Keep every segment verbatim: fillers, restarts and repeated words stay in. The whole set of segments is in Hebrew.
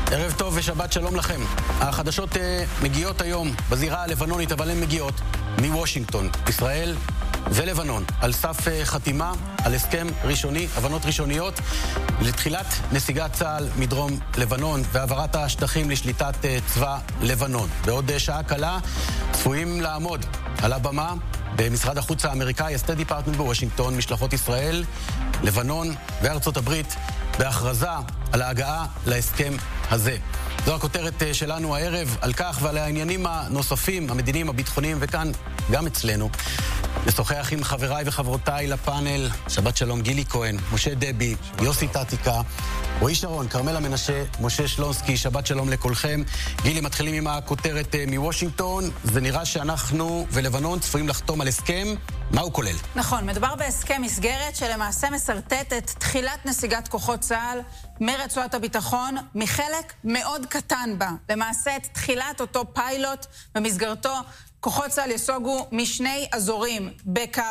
ערב טוב ושבת שלום לכם. החדשות uh, מגיעות היום בזירה הלבנונית, אבל הן מגיעות מוושינגטון. ישראל ולבנון על סף uh, חתימה על הסכם ראשוני, הבנות ראשוניות לתחילת נסיגת צה"ל מדרום לבנון והעברת השטחים לשליטת uh, צבא לבנון. בעוד uh, שעה קלה צפויים לעמוד על הבמה במשרד החוץ האמריקאי, הסטייט דיפרטמנט בוושינגטון, משלחות ישראל, לבנון וארצות הברית בהכרזה על ההגעה להסכם הזה. זו הכותרת שלנו הערב, על כך ועל העניינים הנוספים, המדיניים, הביטחוניים, וכאן גם אצלנו. לשוחח עם חבריי וחברותיי לפאנל, שבת שלום, גילי כהן, משה דבי, יוסי טטיקה, רועי שרון, כרמלה מנשה, משה שלונסקי, שבת שלום לכולכם. גילי, מתחילים עם הכותרת מוושינגטון. זה נראה שאנחנו ולבנון צפויים לחתום על הסכם. מה הוא כולל? נכון, מדובר בהסכם מסגרת שלמעשה מסרטט את תחילת נסיגת כוחות צה"ל מרצועת הביטחון, מחלק מאוד קטן בה. למעשה את תחילת אותו פיילוט במסגרתו כוחות צה"ל יסוגו משני אזורים בקו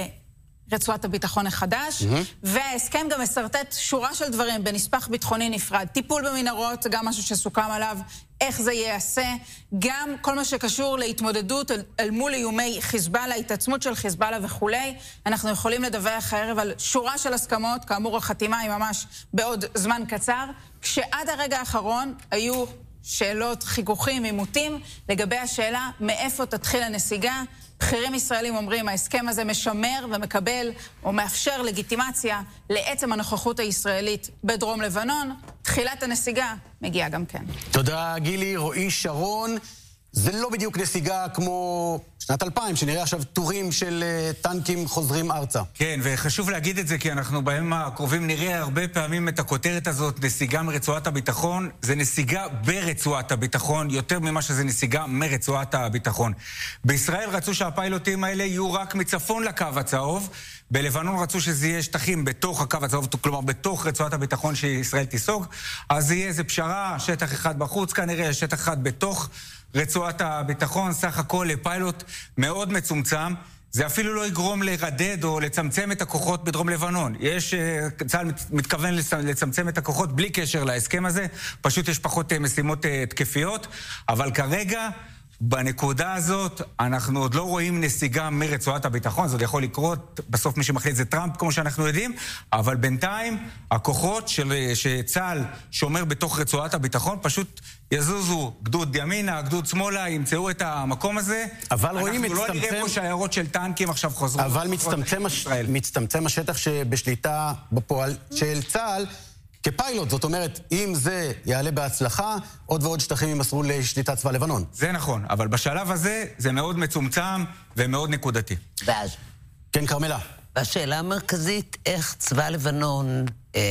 רצועת הביטחון החדש, mm-hmm. וההסכם גם מסרטט שורה של דברים בנספח ביטחוני נפרד. טיפול במנהרות, גם משהו שסוכם עליו, איך זה ייעשה, גם כל מה שקשור להתמודדות אל, אל מול איומי חיזבאללה, התעצמות של חיזבאללה וכולי. אנחנו יכולים לדווח הערב על שורה של הסכמות, כאמור החתימה היא ממש בעוד זמן קצר, כשעד הרגע האחרון היו שאלות, חיכוכים, עימותים, לגבי השאלה מאיפה תתחיל הנסיגה. בכירים ישראלים אומרים, ההסכם הזה משמר ומקבל או מאפשר לגיטימציה לעצם הנוכחות הישראלית בדרום לבנון. תחילת הנסיגה מגיעה גם כן. תודה גילי. רועי שרון, זה לא בדיוק נסיגה כמו שנת אלפיים, שנראה עכשיו טורים של uh, טנקים חוזרים ארצה. כן, וחשוב להגיד את זה, כי אנחנו בימים הקרובים נראה הרבה פעמים את הכותרת הזאת, נסיגה מרצועת הביטחון. זה נסיגה ברצועת הביטחון, יותר ממה שזה נסיגה מרצועת הביטחון. בישראל רצו שהפיילוטים האלה יהיו רק מצפון לקו הצהוב, בלבנון רצו שזה יהיה שטחים בתוך הקו הצהוב, כלומר בתוך רצועת הביטחון שישראל תיסוג, אז זה יהיה איזה פשרה, שטח אחד בחוץ כנראה, שטח אחד בתוך רצועת הביטחון, סך הכל לפיילוט מאוד מצומצם. זה אפילו לא יגרום לרדד או לצמצם את הכוחות בדרום לבנון. יש, צה"ל מתכוון לצמצם את הכוחות בלי קשר להסכם הזה, פשוט יש פחות משימות תקפיות, אבל כרגע בנקודה הזאת אנחנו עוד לא רואים נסיגה מרצועת הביטחון, זה עוד יכול לקרות, בסוף מי שמחליט זה טראמפ כמו שאנחנו יודעים, אבל בינתיים הכוחות של, שצה"ל שומר בתוך רצועת הביטחון פשוט יזוזו גדוד ימינה, גדוד שמאלה, ימצאו את המקום הזה. אבל רואים אנחנו מצטמצם... לא נראה פה שהעיירות של טנקים עכשיו חוזרות. אבל מצטמצם, הש... מצטמצם השטח שבשליטה בפועל של צה"ל כפיילוט, זאת אומרת, אם זה יעלה בהצלחה, עוד ועוד שטחים יימסרו לשליטת צבא לבנון. זה נכון, אבל בשלב הזה זה מאוד מצומצם ומאוד נקודתי. ואז. כן, כרמלה. והשאלה המרכזית, איך צבא לבנון אה,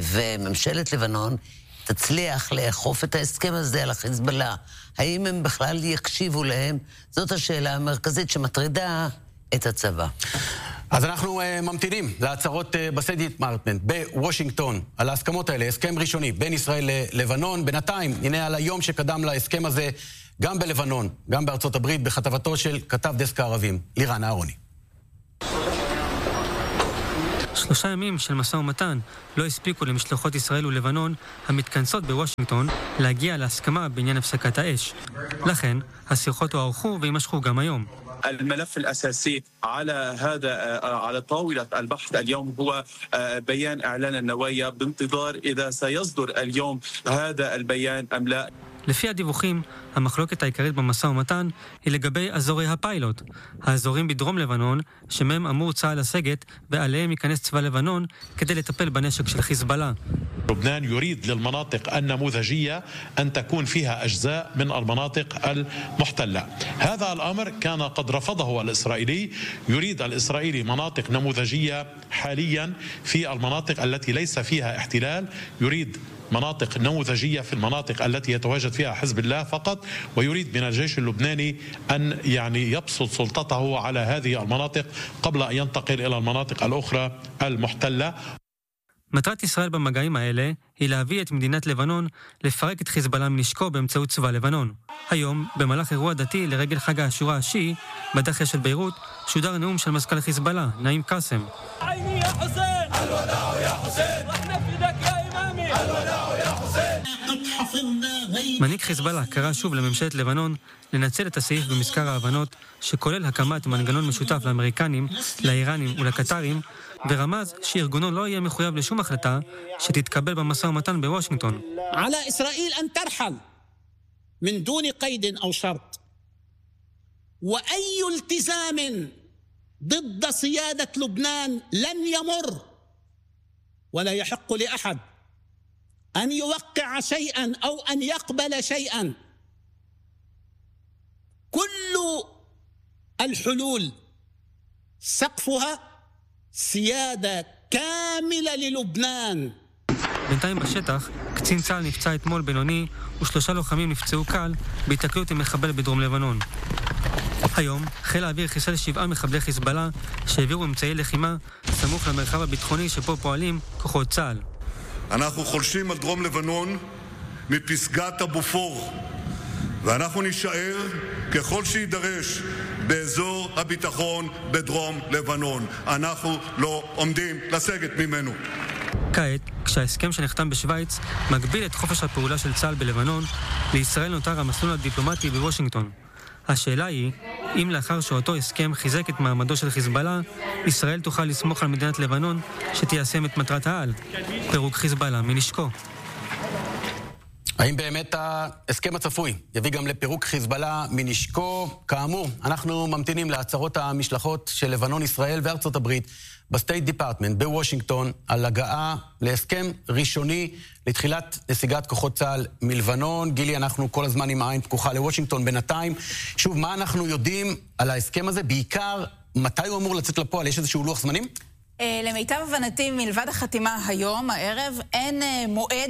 וממשלת לבנון תצליח לאכוף את ההסכם הזה על החיזבאללה? האם הם בכלל יקשיבו להם? זאת השאלה המרכזית שמטרידה את הצבא. אז אנחנו uh, ממתינים להצהרות uh, בסטייט דיפרטמנט בוושינגטון על ההסכמות האלה, הסכם ראשוני בין ישראל ללבנון. בינתיים, הנה על היום שקדם להסכם הזה, גם בלבנון, גם בארצות הברית, בכתבתו של כתב דסק הערבים, לירן אהרוני. שלושה ימים של משא ומתן לא הספיקו למשלחות ישראל ולבנון המתכנסות בוושינגטון להגיע להסכמה בעניין הפסקת האש. לכן, השיחות הוארכו וימשכו גם היום. الملف الأساسي على هذا على طاولة البحث اليوم هو بيان إعلان النوايا بانتظار إذا سيصدر اليوم هذا البيان أم لا. לפי הדיווחים, המחלוקת העיקרית במשא ומתן היא לגבי אזורי הפיילוט, האזורים בדרום לבנון, שמהם אמור צה"ל לסגת, ועליהם ייכנס צבא לבנון כדי לטפל בנשק של חיזבאללה. لبنان يريد للمناطق النموذجية أن تكون فيها أجزاء من المناطق المحتلة. هذا الأمر كان قد رفضه الإسرائيلي. يريد الإسرائيلي مناطق نموذجية حاليا في المناطق التي ليس فيها احتلال. يريد مناطق نموذجية في المناطق التي يتواجد فيها حزب الله فقط، ويريد من الجيش اللبناني أن يعني يبسط سلطته على هذه المناطق قبل أن ينتقل إلى المناطق الأخرى المحتلة. מטרת ישראל במגעים האלה היא להביא את מדינת לבנון לפרק את חיזבאללה מנשקו באמצעות צבא לבנון. היום, במהלך אירוע דתי לרגל חג האשורה השיעי, בדאחייה של ביירות, שודר נאום של מזכ"ל חיזבאללה, נעים קאסם. עיני יא חוסיין, الوداع يا حسين, رح نفدك يا إمامي, الوداع يا حسين. מנהיג חיזבאללה קרא שוב לממשלת לבנון לנצל את הסעיף במזכר ההבנות שכולל הקמת מנגנון משותף לאמריקנים, לאיראנים ולקטרים, ורמז שארגונו לא יהיה מחויב לשום החלטה שתתקבל במשא ומתן בוושינגטון. على إسرائيل أن ترحل من دون قيد أو شرط وأي التزام ضد سيادة لبنان لن يمر ولا يحق لأحد أن يوقع شيئا أو أن يقبل شيئا. كل الحلول سقفها سيادة كاملة للبنان. בינתיים בשטח, קצין צה"ל נפצע אתמול בינוני ושלושה לוחמים נפצעו קל בהתקלות עם מחבל בדרום לבנון. היום חיל האוויר חיסל שבעה מחבלי חיזבאללה שהעבירו אמצעי לחימה סמוך למרחב הביטחוני שפה פועלים כוחות צה"ל. אנחנו חולשים על דרום לבנון מפסגת הבופור, ואנחנו נשאר ככל שידרש באזור הביטחון בדרום לבנון. אנחנו לא עומדים לסגת ממנו. כעת, כשההסכם שנחתם בשוויץ מגביל את חופש הפעולה של צה"ל בלבנון, לישראל נותר המסלול הדיפלומטי בוושינגטון. השאלה היא, אם לאחר שאותו הסכם חיזק את מעמדו של חיזבאללה, ישראל תוכל לסמוך על מדינת לבנון שתיישם את מטרת העל, פירוק חיזבאללה מנשקו. האם באמת ההסכם הצפוי יביא גם לפירוק חיזבאללה מנשקו? כאמור, אנחנו ממתינים להצהרות המשלחות של לבנון, ישראל וארצות הברית בסטייט דיפרטמנט בוושינגטון על הגעה להסכם ראשוני לתחילת נסיגת כוחות צה"ל מלבנון. גילי, אנחנו כל הזמן עם העין פקוחה לוושינגטון בינתיים. שוב, מה אנחנו יודעים על ההסכם הזה? בעיקר, מתי הוא אמור לצאת לפועל? יש איזשהו לוח זמנים? למיטב הבנתי, מלבד החתימה היום, הערב, אין מועד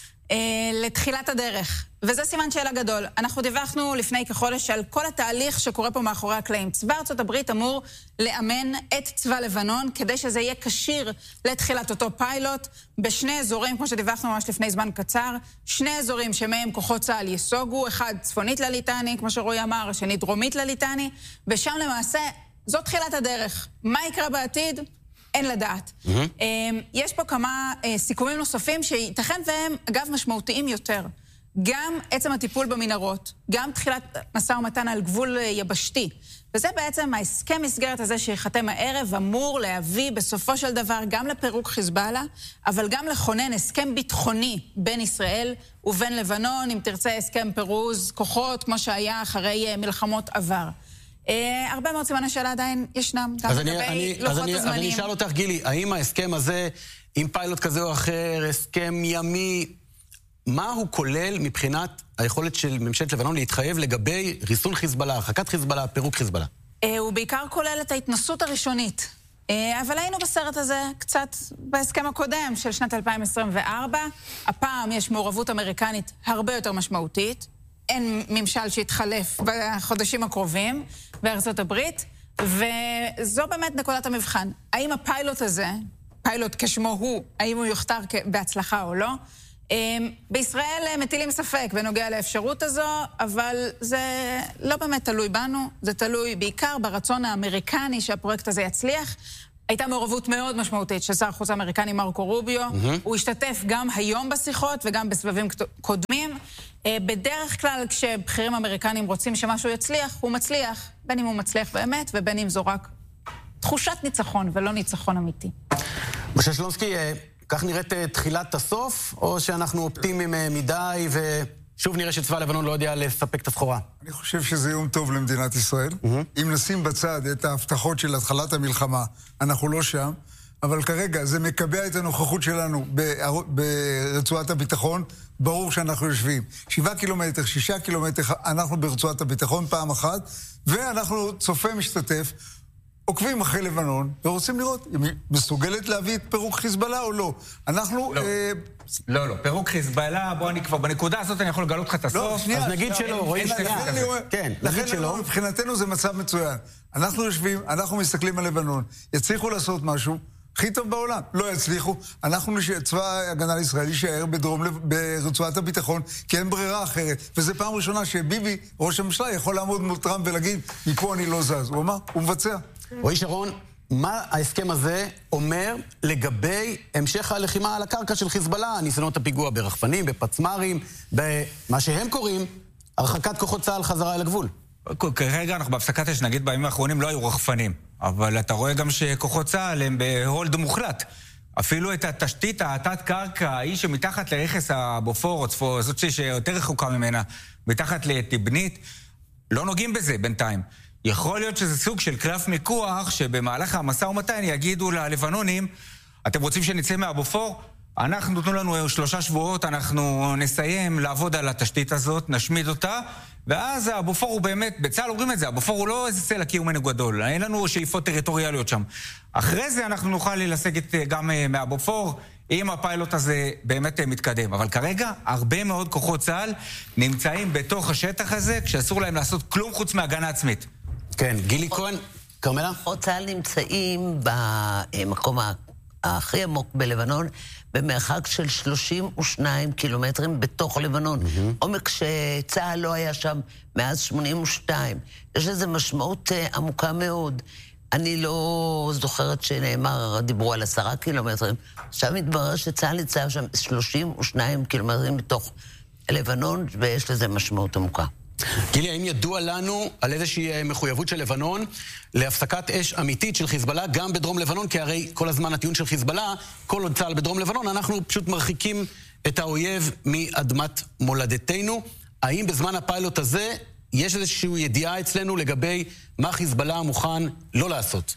לתחילת הדרך, וזה סימן שאלה גדול. אנחנו דיווחנו לפני כחודש על כל התהליך שקורה פה מאחורי הקלעים. צבא ארצות הברית אמור לאמן את צבא לבנון כדי שזה יהיה כשיר לתחילת אותו פיילוט בשני אזורים, כמו שדיווחנו ממש לפני זמן קצר, שני אזורים שמהם כוחות צה"ל יסוגו, אחד צפונית לליטני, כמו שרועי אמר, השני דרומית לליטני, ושם למעשה זו תחילת הדרך. מה יקרה בעתיד? אין לדעת. Mm-hmm. יש פה כמה סיכומים נוספים שייתכן והם, אגב, משמעותיים יותר. גם עצם הטיפול במנהרות, גם תחילת משא ומתן על גבול יבשתי. וזה בעצם ההסכם מסגרת הזה שיחתם הערב אמור להביא בסופו של דבר גם לפירוק חיזבאללה, אבל גם לכונן הסכם ביטחוני בין ישראל ובין לבנון, אם תרצה הסכם פירוז כוחות, כמו שהיה אחרי מלחמות עבר. הרבה מאוד סימני שאלה עדיין ישנם, גם לגבי לוחות הזמנים. אז אני אשאל אותך, גילי, האם ההסכם הזה, עם פיילוט כזה או אחר, הסכם ימי, מה הוא כולל מבחינת היכולת של ממשלת לבנון להתחייב לגבי ריסון חיזבאללה, הרחקת חיזבאללה, פירוק חיזבאללה? הוא בעיקר כולל את ההתנסות הראשונית. אבל היינו בסרט הזה קצת בהסכם הקודם של שנת אלפיים עשרים וארבע. הפעם יש מעורבות אמריקנית הרבה יותר משמעותית. אין ממשל שהתחלף בחודשים הקרובים בארצות הברית, וזו באמת נקודת המבחן. האם הפיילוט הזה, פיילוט כשמו הוא, האם הוא יוכתר בהצלחה או לא? בישראל מטילים ספק בנוגע לאפשרות הזו, אבל זה לא באמת תלוי בנו, זה תלוי בעיקר ברצון האמריקני שהפרויקט הזה יצליח. הייתה מעורבות מאוד משמעותית של שר החוץ האמריקני מרקו רוביו, mm-hmm. הוא השתתף גם היום בשיחות וגם בסבבים קודמים. בדרך כלל כשבחירים אמריקנים רוצים שמשהו יצליח, הוא מצליח, בין אם הוא מצליח באמת ובין אם זו רק תחושת ניצחון ולא ניצחון אמיתי. משה שלונסקי, כך נראית תחילת הסוף, או שאנחנו אופטימיים מדי ושוב נראה שצבא לבנון לא יודע לספק את הסחורה? אני חושב שזה יום טוב למדינת ישראל. Mm-hmm. אם נשים בצד את ההבטחות של התחלת המלחמה, אנחנו לא שם, אבל כרגע זה מקבע את הנוכחות שלנו ברצועת הביטחון. ברור שאנחנו יושבים שבעה קילומטר, שישה קילומטר, אנחנו ברצועת הביטחון פעם אחת, ואנחנו צופה משתתף, עוקבים אחרי לבנון, ורוצים לראות אם היא מסוגלת להביא את פירוק חיזבאללה או לא. אנחנו... לא, אה... לא, לא. פירוק חיזבאללה, בוא אני כבר... בנקודה הזאת אני יכול לגלות לך את הסוף. לא, שנייה. אז נגיד שלא, רואים שנייה. כן, נגיד שלא. מבחינתנו זה מצב מצוין. אנחנו יושבים, אנחנו מסתכלים על לבנון. יצליחו לעשות משהו, הכי טוב בעולם. לא יצליחו. אנחנו, צבא הגנה לישראל, יישאר בדרום, ברצועת הביטחון, כי אין ברירה אחרת. וזו פעם ראשונה שביבי, ראש הממשלה, יכול לעמוד מול טראמפ ולהגיד, מפה אני לא זז. הוא אמר, הוא מבצע. רועי שרון, מה ההסכם הזה אומר לגבי המשך הלחימה על הקרקע של חיזבאללה, ניסיונות הפיגוע ברחפנים, בפצמרים, במה שהם קוראים הרחקת כוחות צה"ל חזרה אל הגבול? כרגע אנחנו בהפסקת אש, נגיד בימים האחרונים לא היו רחפנים, אבל אתה רואה גם שכוחות צה"ל הם בהולד מוחלט. אפילו את התשתית, התת קרקע, היא שמתחת לרכס הבופור, זאת שיותר רחוקה ממנה, מתחת לתבנית, לא נוגעים בזה בינתיים. יכול להיות שזה סוג של קלף מיקוח, שבמהלך המשא ומתן יגידו ללבנונים, אתם רוצים שנצא מהבופור? אנחנו נותנו לנו שלושה שבועות, אנחנו נסיים לעבוד על התשתית הזאת, נשמיד אותה, ואז הבופור הוא באמת, בצה"ל אומרים את זה, הבופור הוא לא איזה סלע קיומנו גדול, אין לנו שאיפות טריטוריאליות שם. אחרי זה אנחנו נוכל לסגת גם מהבופור, אם הפיילוט הזה באמת מתקדם. אבל כרגע, הרבה מאוד כוחות צה"ל נמצאים בתוך השטח הזה, כשאסור להם לעשות כלום חוץ מהגנה עצמית. כן, גילי כהן, כרמלה? כוחות צה"ל נמצאים במקום הכי עמוק בלבנון, במרחק של שלושים ושניים קילומטרים בתוך לבנון. Mm-hmm. עומק שצה"ל לא היה שם מאז שמונים ושתיים. יש לזה משמעות uh, עמוקה מאוד. אני לא זוכרת שנאמר, דיברו על עשרה קילומטרים. עכשיו מתברר שצה"ל נמצא שם שלושים ושניים קילומטרים בתוך לבנון, ויש לזה משמעות עמוקה. גילי, האם ידוע לנו על איזושהי מחויבות של לבנון להפסקת אש אמיתית של חיזבאללה גם בדרום לבנון? כי הרי כל הזמן הטיעון של חיזבאללה, כל עוד צה"ל בדרום לבנון, אנחנו פשוט מרחיקים את האויב מאדמת מולדתנו. האם בזמן הפיילוט הזה יש איזושהי ידיעה אצלנו לגבי מה חיזבאללה מוכן לא לעשות?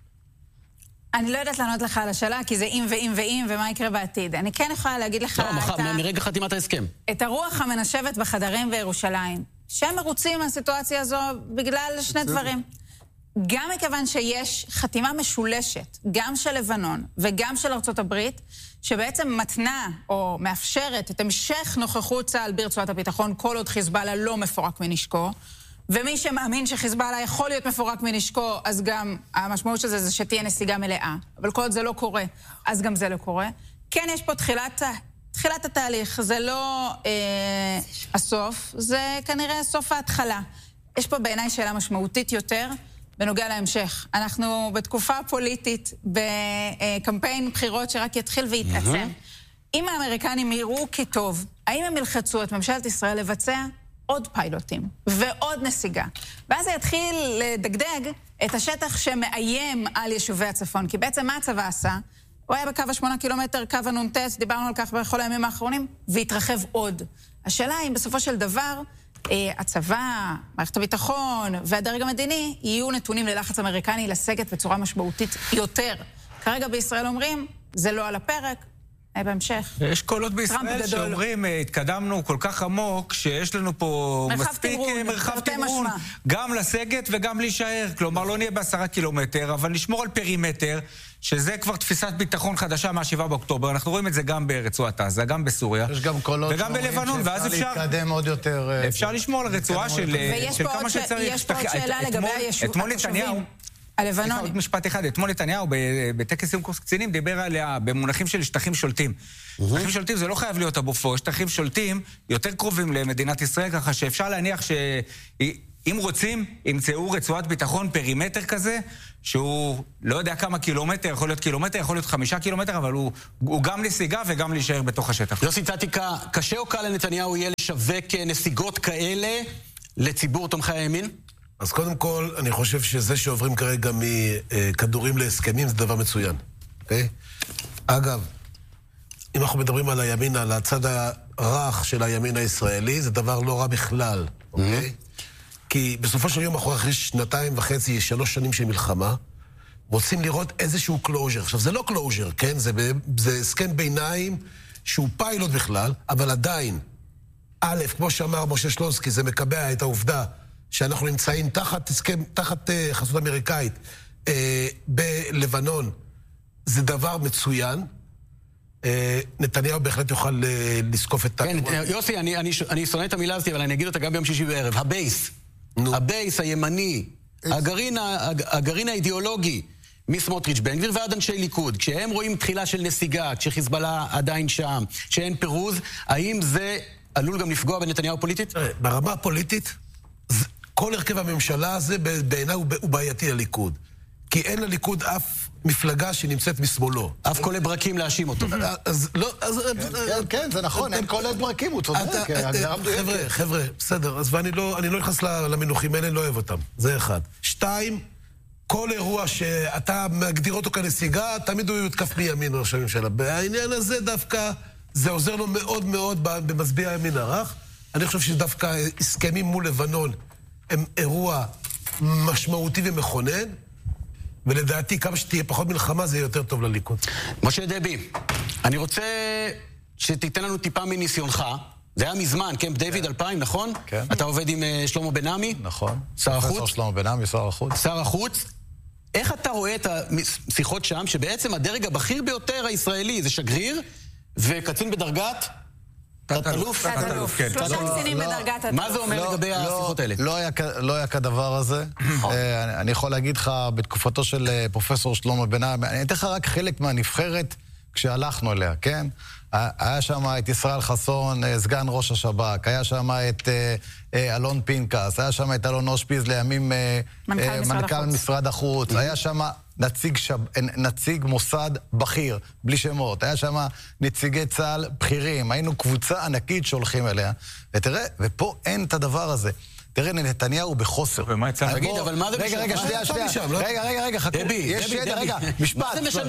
אני לא יודעת לענות לך על השאלה, כי זה אם ואם ואם, ומה יקרה בעתיד. אני כן יכולה להגיד לך... לא, מחר, ה... מרגע חתימת ההסכם. את הרוח המנשבת בחדרים בירושלים, שהם מרוצים מהסיטואציה הזו בגלל שני דברים. גם מכיוון שיש חתימה משולשת, גם של לבנון וגם של ארצות הברית, שבעצם מתנה או מאפשרת את המשך נוכחות צה"ל ברצועת הביטחון, כל עוד חיזבאללה לא מפורק מנשקו, ומי שמאמין שחיזבאללה יכול להיות מפורק מנשקו, אז גם המשמעות של זה זה שתהיה נסיגה מלאה. אבל כל עוד זה לא קורה, אז גם זה לא קורה. כן, יש פה תחילת, תחילת התהליך. זה לא אה, הסוף, זה כנראה סוף ההתחלה. יש פה בעיניי שאלה משמעותית יותר בנוגע להמשך. אנחנו בתקופה פוליטית, בקמפיין בחירות שרק יתחיל ויתעצם. Mm-hmm. אם האמריקנים יראו כטוב, האם הם ילחצו את ממשלת ישראל לבצע עוד פיילוטים ועוד נסיגה? ואז זה יתחיל לדגדג את השטח שמאיים על יישובי הצפון. כי בעצם מה הצבא עשה? הוא היה בקו השמונה קילומטר, קו הנונטס, דיברנו על כך בכל הימים האחרונים, והתרחב עוד. השאלה אם בסופו של דבר, הצבא, מערכת הביטחון והדרג המדיני יהיו נתונים ללחץ אמריקני לסגת בצורה משמעותית יותר. כרגע בישראל אומרים, זה לא על הפרק, בהמשך. יש קולות בישראל שאומרים, התקדמנו כל כך עמוק, שיש לנו פה מספיק מרחב תמרון, גם לסגת וגם להישאר. כלומר, לא נהיה בעשרה קילומטר, אבל נשמור על פרימטר, שזה כבר תפיסת ביטחון חדשה מה-שבעה באוקטובר. אנחנו רואים את זה גם ברצועת עזה, גם בסוריה, יש גם קולות וגם בלבנון, ואז אפשר להתקדם עוד יותר. אפשר לשמור על רצועה של כמה שצריך. ויש פה עוד שאלה לגבי התושבים. סליחה, עוד משפט אחד. אתמול נתניהו בטקס סיום קורס קצינים דיבר עליה במונחים של שטחים שולטים. שטחים שולטים זה לא חייב להיות הבופור, שטחים שולטים יותר קרובים למדינת ישראל, ככה שאפשר להניח שאם רוצים, ימצאו רצועת ביטחון פרימטר כזה, שהוא לא יודע כמה קילומטר, יכול להיות קילומטר, יכול להיות חמישה קילומטר, אבל הוא, הוא גם נסיגה וגם להישאר בתוך השטח. יוסי צטיקה, קשה או קל לנתניהו יהיה לשווק נסיגות כאלה לציבור תומכי הימין? אז קודם כל, אני חושב שזה שעוברים כרגע מכדורים להסכמים, זה דבר מצוין. אוקיי? אגב, אם אנחנו מדברים על הימין, על הצד הרך של הימין הישראלי, זה דבר לא רע בכלל, אוקיי? כי בסופו של יום, אחרי שנתיים וחצי, שלוש שנים של מלחמה, רוצים לראות איזשהו קלוז'ר. עכשיו, זה לא קלוז'ר, כן? זה, זה הסכם ביניים שהוא פיילוט בכלל, אבל עדיין, א', כמו שאמר משה שלונסקי, זה מקבע את העובדה שאנחנו נמצאים תחת הסכם, תחת uh, חסות אמריקאית uh, בלבנון. זה דבר מצוין. Uh, נתניהו בהחלט יוכל uh, לסקוף את... כן, ה... יוסי, אני, אני, אני שונא את המילה הזאת, אבל אני אגיד אותה גם ביום שישי בערב. הבייס, נו. הבייס הימני, הגרעין, הגרעין האידיאולוגי, מסמוטריץ' בן גביר ועד אנשי ליכוד, כשהם רואים תחילה של נסיגה, כשחיזבאללה עדיין שם, שאין פירוז, האם זה עלול גם לפגוע בנתניהו פוליטית? ברמה הפוליטית, כל הרכב הממשלה הזה בעיניי הוא בעייתי לליכוד. כי אין לליכוד אף מפלגה שנמצאת משמאלו. אף קולה ברקים להאשים אותו. אז לא, אז... כן, זה נכון, אין קולה ברקים, הוא צודק. חבר'ה, חבר'ה, בסדר, אז ואני לא נכנס למינוחים האלה, אני לא אוהב אותם. זה אחד. שתיים, כל אירוע שאתה מגדיר אותו כנסיגה, תמיד הוא יותקף מימין ראש הממשלה. בעניין הזה דווקא, זה עוזר לו מאוד מאוד במצביע הימין הרך. אני חושב שדווקא הסכמים מול לבנון הם אירוע משמעותי ומכונן, ולדעתי כמה שתהיה פחות מלחמה זה יותר טוב לליכוד. משה דבי, אני רוצה שתיתן לנו טיפה מניסיונך. זה היה מזמן, קמפ דיוויד אלפיים, נכון? כן. אתה עובד עם שלמה בן עמי? נכון. שר החוץ? שלמה בן עמי, שר החוץ. שר החוץ. איך אתה רואה את השיחות שם, שבעצם הדרג הבכיר ביותר הישראלי זה שגריר, וקצין בדרגת? תת-אלוף? תת-אלוף, כן. שלושה קצינים בדרגת תת-אלוף. מה זה אומר לגבי השיחות האלה? לא היה כדבר הזה. אני יכול להגיד לך, בתקופתו של פרופסור שלמה בן עמי, אני אתן לך רק חלק מהנבחרת כשהלכנו אליה, כן? היה שם את ישראל חסון, סגן ראש השב"כ, היה שם את אלון פינקס, היה שם את אלון אושפיז לימים מנכ"ל משרד החוץ, היה שם נציג, שב, נציג מוסד בכיר, בלי שמות, היה שם נציגי צה"ל בכירים, היינו קבוצה ענקית שהולכים אליה, ותראה, ופה אין את הדבר הזה. תראה, נתניהו בחוסר. ומה יצא? תגיד, אבל מה זה משנה? רגע, רגע, שנייה, שנייה. רגע, רגע, רגע, חכו. דבי, יש דבי, שנייה, רגע, דבי. משפט. מה זה משנה?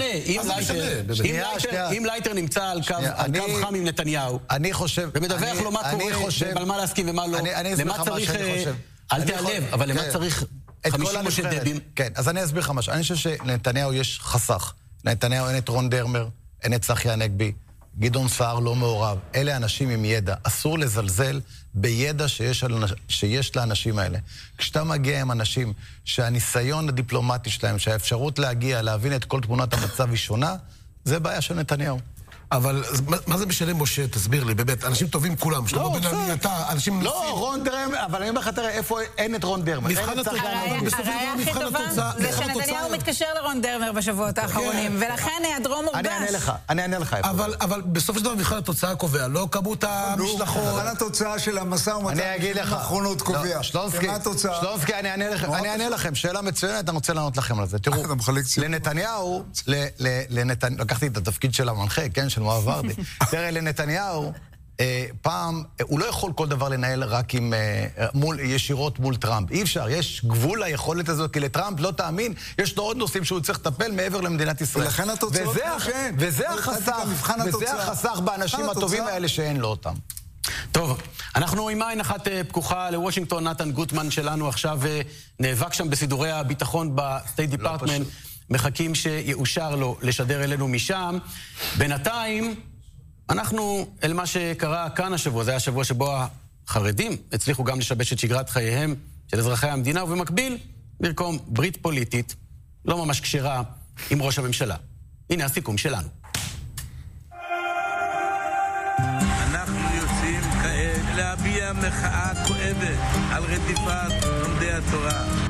אם לייטר נמצא על קו חם עם נתניהו, אני חושב... ומדווח לו מה קורה, ועל מה להסכים ומה לא, למה צריך... אל תעלב, אבל למה צריך חמישים משה דבים? כן, אז אני אסביר לך משהו. אני חושב שלנתניהו יש חסך. לנתניהו אין את רון דרמר, אין את צחי הנגבי, גדעון סער לא מעורב. אלה אנשים עם ידע. אסור לזלזל בידע שיש, שיש לאנשים האלה. כשאתה מגיע עם אנשים שהניסיון הדיפלומטי שלהם, שהאפשרות להגיע, להבין את כל תמונת המצב היא שונה, זה בעיה של נתניהו. אבל מה זה משנה, משה? תסביר לי, באמת, אנשים טובים כולם, שלמה בן עמי, אתה, אנשים... לא, רון דרמר, אבל אני אומר לך, תראה, איפה אין את רון דרמר? מבחן התוצאה, אבל בסופו של דבר מבחן התוצאה... זה שנתניהו מתקשר לרון דרמר בשבועות האחרונים, ולכן היעדרו מורגש. אני אענה לך, אני אענה לך. אבל בסופו של דבר מבחן התוצאה קובע, לא כמות המשלחות. מבחן התוצאה של המשא ומתן האחרונות קובע. שלונסקי, אני אענה לכם, שאלה מצוינת, אני רוצה לענות לכם על זה. תראו, לנתניהו, לקחתי את התפקיד של המנחה, כן, של מואב ורדי. תראה, לנתניהו, פעם, הוא לא יכול כל דבר לנהל רק עם, מול, ישירות מול טראמפ. אי אפשר, יש גבול ליכולת הזאת, כי לטראמפ, לא תאמין, יש לו עוד נושאים שהוא צריך לטפל מעבר למדינת ישראל. ולכן התוצאות וזה, וזה החסך, וזה החסך באנשים הטובים האלה שאין לו אותם. טוב, אנחנו עם עין אחת פקוחה לוושינגטון. נתן גוטמן שלנו עכשיו נאבק שם בסידורי הביטחון בסטייט דיפרטמנט. מחכים שיאושר לו לשדר אלינו משם. בינתיים, אנחנו אל מה שקרה כאן השבוע. זה היה השבוע שבו החרדים הצליחו גם לשבש את שגרת חייהם של אזרחי המדינה, ובמקביל לרקום ברית פוליטית לא ממש קשרה עם ראש הממשלה. הנה הסיכום שלנו. אנחנו יוצאים כעת להביע מחאה כואבת על רדיפת לומדי התורה.